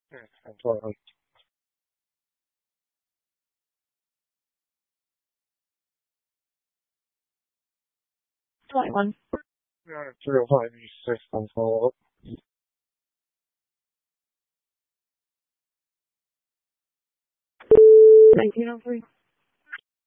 Yeah, completely. 21. Yeah, 305 on follow up. Nineteen oh three.